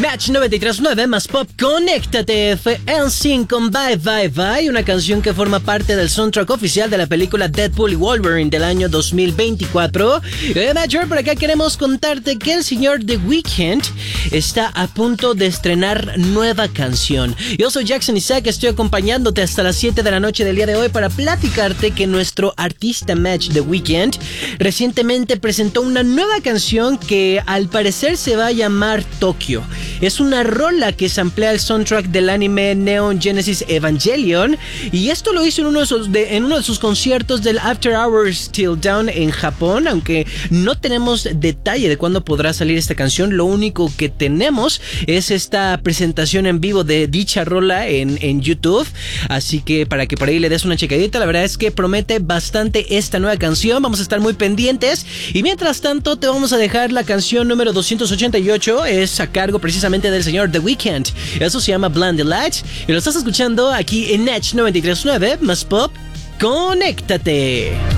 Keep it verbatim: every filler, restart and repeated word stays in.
Match noventa y tres punto nueve más pop, conéctate. Fue N Sync con Bye Bye Bye, una canción que forma parte del soundtrack oficial de la película Deadpool y Wolverine del año dos mil veinticuatro. Eh, Major, por acá queremos contarte que el señor The Weeknd está a punto de estrenar nueva canción. Yo soy Jackson Isaac, estoy acompañándote hasta las siete de la noche del día de hoy para platicarte que nuestro artista Match The Weeknd recientemente presentó una nueva canción que al parecer se va a llamar Tokyo. Es una rola que samplea el soundtrack del anime Neon Genesis Evangelion, y esto lo hizo en uno de sus, de, en uno de sus conciertos del After Hours Till Dawn en Japón. Aunque no tenemos detalle de cuándo podrá salir esta canción, lo único que tenemos es esta presentación en vivo de dicha rola en, en YouTube, así que para que por ahí le des una checadita. La verdad es que promete bastante esta nueva canción, vamos a estar muy pendientes, y mientras tanto te vamos a dejar la canción número doscientos ochenta y ocho, es a cargo precisamente del señor The Weeknd. Eso se llama Blinded Lights y lo estás escuchando aquí en Match noventa y tres punto nueve más pop. ¡Conéctate!